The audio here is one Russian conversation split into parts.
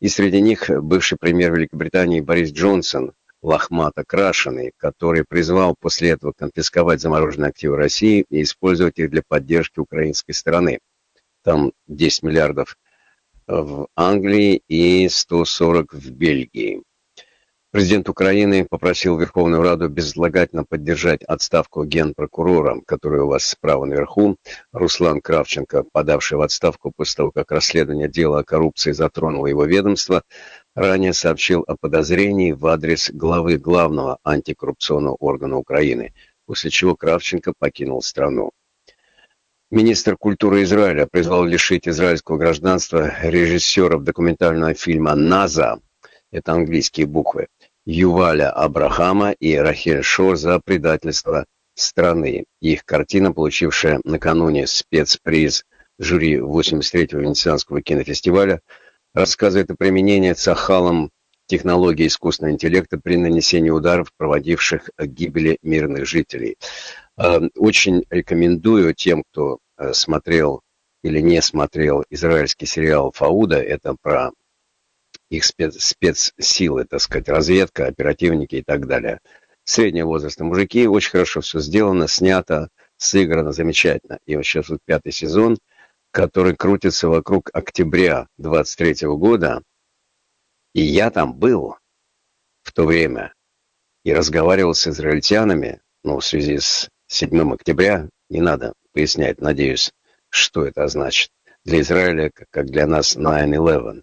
И среди них бывший премьер Великобритании Борис Джонсон, лохмато крашеный, который призвал после этого конфисковать замороженные активы России и использовать их для поддержки украинской стороны. Там 10 миллиардов в Англии и 140 в Бельгии. Президент Украины попросил Верховную Раду безотлагательно поддержать отставку генпрокурора, который у вас справа наверху, Руслан Кравченко, подавший в отставку после того, как расследование дела о коррупции затронуло его ведомство, ранее сообщил о подозрении в адрес главы главного антикоррупционного органа Украины, после чего Кравченко покинул страну. Министр культуры Израиля призвал лишить израильского гражданства режиссеров документального фильма «Наза», это английские буквы, Юваля Абрахама и Рахель Шор за предательство страны. Их картина, получившая накануне спецприз жюри 83-го Венецианского кинофестиваля, рассказывает о применении Цахалом технологий искусственного интеллекта при нанесении ударов, проводивших к гибели мирных жителей. Очень рекомендую тем, кто смотрел или не смотрел израильский сериал «Фауда», это про их спецсилы, так сказать, разведка, оперативники и так далее. Среднего возраста мужики, очень хорошо все сделано, снято, сыграно замечательно. И вот сейчас вот 5-й сезон, который крутится вокруг октября 23-го года. И я там был в то время и разговаривал с израильтянами, в связи с 7 октября, не надо пояснять, надеюсь, что это значит для Израиля, как для нас 9/11.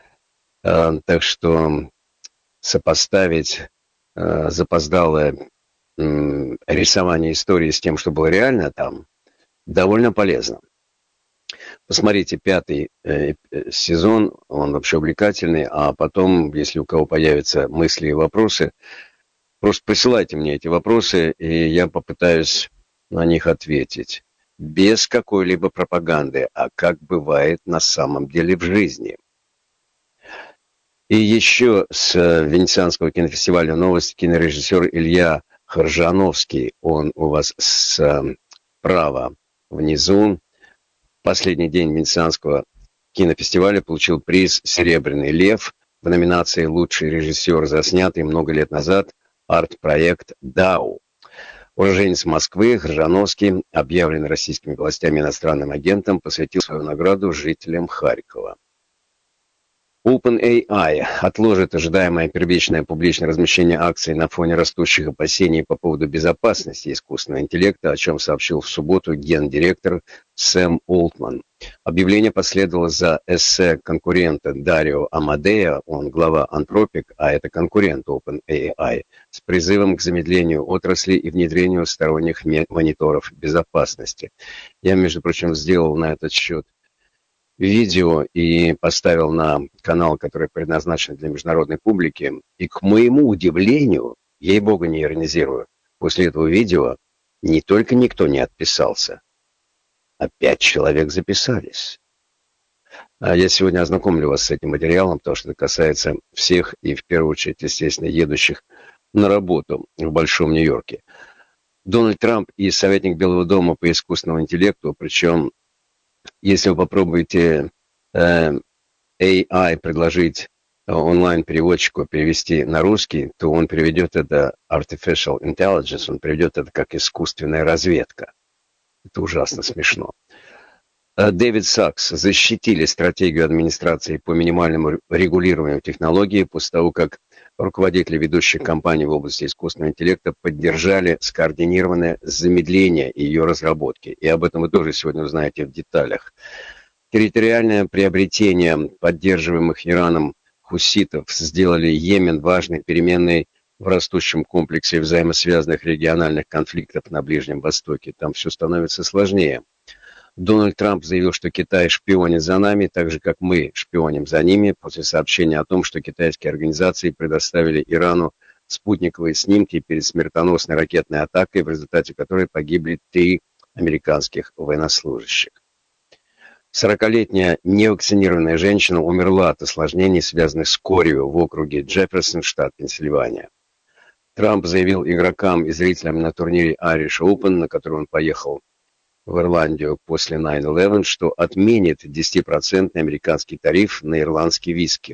Так что сопоставить запоздалое рисование истории с тем, что было реально там, довольно полезно. Посмотрите 5-й сезон, он вообще увлекательный, а потом, если у кого появятся мысли и вопросы, просто присылайте мне эти вопросы, и я попытаюсь на них ответить. Без какой-либо пропаганды, а как бывает на самом деле в жизни. И еще с Венецианского кинофестиваля новости. Кинорежиссер Илья Хоржановский, он у вас справа внизу. Последний день Венецианского кинофестиваля получил приз «Серебряный лев» в номинации «Лучший режиссер», заснятый много лет назад арт-проект «Дау». Уроженец Москвы Хоржановский, объявленный российскими властями иностранным агентом, посвятил свою награду жителям Харькова. OpenAI отложит ожидаемое первичное публичное размещение акций на фоне растущих опасений по поводу безопасности искусственного интеллекта, о чем сообщил в субботу гендиректор Сэм Олтман. Объявление последовало за эссе конкурента Дарио Амадея, он глава Anthropic, а это конкурент OpenAI, с призывом к замедлению отрасли и внедрению сторонних мониторов безопасности. Я, между прочим, сделал на этот счет видео и поставил на канал, который предназначен для международной публики. И, к моему удивлению, ей-богу, не иронизирую, после этого видео не только никто не отписался, а 5 человек записались. Я сегодня ознакомлю вас с этим материалом, потому что это касается всех и, в первую очередь, естественно, едущих на работу в Большом Нью-Йорке. Дональд Трамп и советник Белого дома по искусственному интеллекту, причем если вы попробуете AI предложить онлайн-переводчику перевести на русский, то он переведет это Artificial Intelligence, он переведет это как искусственная разведка. Это ужасно смешно. Дэвид Сакс защитили стратегию администрации по минимальному регулированию технологий после того, как руководители ведущих компаний в области искусственного интеллекта поддержали скоординированное замедление ее разработки. И об этом вы тоже сегодня узнаете в деталях. Территориальное приобретение поддерживаемых Ираном хуситов сделали Йемен важной переменной в растущем комплексе взаимосвязанных региональных конфликтов на Ближнем Востоке. Там все становится сложнее. Дональд Трамп заявил, что Китай шпионит за нами, так же, как мы шпионим за ними, после сообщения о том, что китайские организации предоставили Ирану спутниковые снимки перед смертоносной ракетной атакой, в результате которой погибли 3 американских военнослужащих. 40-летняя невакцинированная женщина умерла от осложнений, связанных с корью в округе Джефферсон, штат Пенсильвания. Трамп заявил игрокам и зрителям на турнире Irish Open, на который он поехал в Ирландию после 9/11, что отменит 10% американский тариф на ирландский виски.